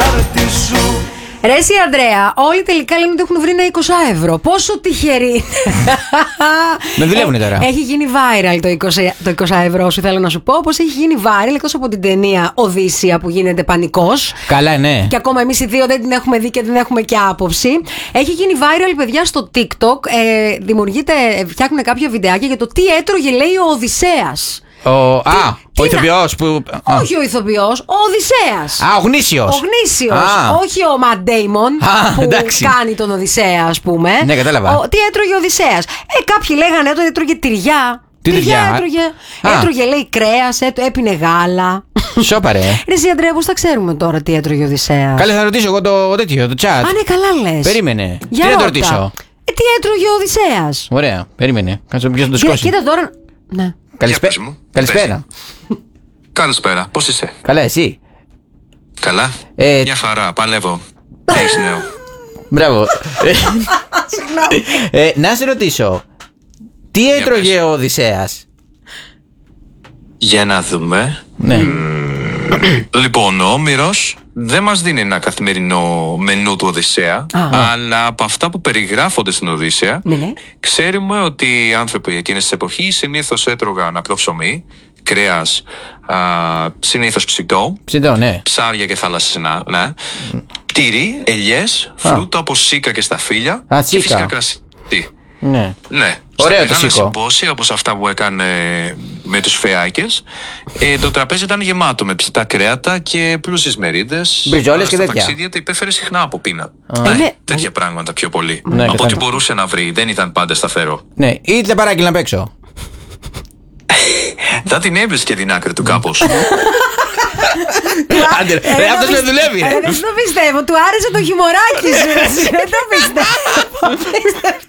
χάρτη σου. Ρε εσύ Ανδρέα, όλοι τελικά λένε ότι έχουν βρει ένα 20€. Πόσο τυχεροί. Με δουλεύουνε τώρα. Έχει γίνει viral το 20€ σου, θέλω να σου πω. Όπως έχει γίνει viral εκτός από την ταινία Οδύσσεια που γίνεται πανικός. Καλά, ναι. Και ακόμα εμείς οι δύο δεν την έχουμε δει και δεν έχουμε και άποψη. Έχει γίνει viral, παιδιά, στο TikTok. Φτιάχνουν κάποια βιντεάκια για το τι έτρωγε, λέει, ο Οδυσσέας. Ο ηθοποιός που. Όχι ο ηθοποιός, ο Οδυσσέας. Ο γνήσιος. Ο γνήσιος. Όχι ο Ματ Ντέιμον που εντάξει. κάνει τον Οδυσσέα, ας πούμε. Ναι, κατάλαβα. Τι έτρωγε ο Οδυσσέας. Κάποιοι λέγανε ότι έτρωγε τυριά. Τι τυριά έτρωγε. Έτρωγε, λέει, κρέας, έπινε γάλα. Σώπα, ρε. Ρε εσύ Ανδρέα, πώς θα ξέρουμε τώρα τι έτρωγε ο Οδυσσέας. Καλά, θα ρωτήσω εγώ το chat. Α, ναι, καλά λες. Περίμενε. Για Τι να το ρώτα. ρωτήσω. Τι έτρωγε ο Οδυσσέας. Ωραία, περίμενε. Κάτσε ποιος να το σηκώσει. Κοίτα τώρα. Ναι. Καλησπέρα. Καλησπέρα, πώς είσαι? Καλά, εσύ. Καλά. Μια χαρά, παλεύω. Έχεις νέο? Μπράβο. Να σε ρωτήσω. Τι έτρωγε ο Οδυσσέας. Για να δούμε. Ναι. Λοιπόν, ο Όμηρος δεν μας δίνει ένα καθημερινό μενού του Οδυσσέα, αλλά από αυτά που περιγράφονται στην Οδύσσεια, Ναι. ξέρουμε ότι οι άνθρωποι εκείνες της εποχής συνήθως έτρωγαν απλό ψωμί, κρέας, συνήθως ψητό, Ναι. ψάρια και θαλασσινά, ναι. Τυρί, ελιές, φρούτα όπως σίκα και σταφύλια και σίκα. φυσικά κρασί. Ναι. Ναι. Ωραίο στα το μεγάλα σίκο. συμπόσια όπως αυτά που έκανε με τους φεάκες, το τραπέζι ήταν γεμάτο με ψητά κρέατα και πλούσιες μερίδες. Μπριζόλες και στα τέτοια. ταξίδια τα υπέφερε συχνά από πείνα. Ναι. Τέτοια πράγματα πιο πολύ. Ναι, από ό,τι κατάλαβα. μπορούσε να βρει. Δεν ήταν πάντα σταθερό. Ναι, ή τλεπαράκι να παίξω. Θα την έβρισκε την άκρη του κάπως. Άντε, αυτός με δουλεύει, ρε. Δεν το πιστεύω, του άρεσε το χιμωράκι σου. Δεν το πιστεύω.